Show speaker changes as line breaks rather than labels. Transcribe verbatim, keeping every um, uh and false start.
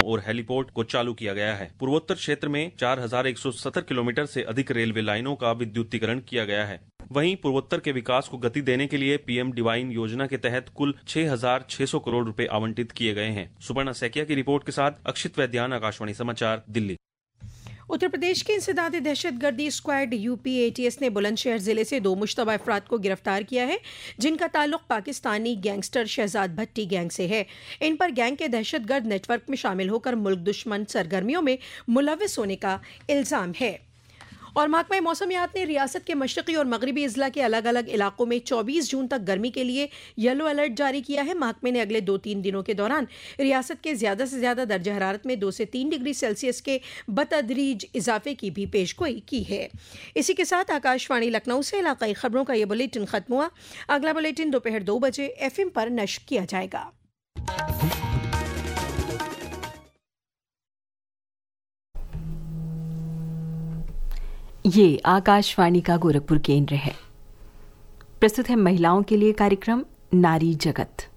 और हेलीपोर्ट को चालू किया गया है। पूर्वोत्तर क्षेत्र में चार हजार एक सौ सत्तर किलोमीटर से अधिक रेलवे लाइनों का विद्युतीकरण किया गया है। वहीं पूर्वोत्तर के विकास को गति देने के लिए पीएम डिवाइन योजना के तहत कुल छह हजार छह सौ करोड़ रुपए आवंटित किए गए हैं। सुपर्णा सैकिया की रिपोर्ट के साथ अक्षित वैद्यान, आकाशवाणी समाचार, दिल्ली।
उत्तर प्रदेश के इंसदाद दहशतगर्दी स्क्वाड यूपी एटीएस ने बुलंदशहर जिले से दो मुश्तबा अफराद को गिरफ्तार किया है, जिनका ताल्लुक पाकिस्तानी गैंगस्टर शहजाद भट्टी गैंग से है। इन पर गैंग के दहशतगर्द नेटवर्क में शामिल होकर मुल्क दुश्मन सरगर्मियों में मुलविस होने का इल्जाम है। और महकमा मौसमियात ने रियासत के मशरकी और मगरबी अजला के अलग अलग इलाकों में चौबीस जून तक गर्मी के लिए येलो अलर्ट जारी किया है। महकमे ने अगले दो तीन दिनों के दौरान रियासत के ज्यादा से ज्यादा दर्जा हरारत में दो से तीन डिग्री सेल्सियस के बतदरीज इजाफे की भी पेशगोई की है। इसी के साथ आकाशवाणी लखनऊ से इलाकाई खबरों का यह बुलेटिन खत्म हुआ। अगला बुलेटिन दोपहर दो बजे एफ एम पर नश्र किया जाएगा।
ये आकाशवाणी का गोरखपुर केंद्र है। प्रस्तुत है महिलाओं के लिए कार्यक्रम नारी जगत।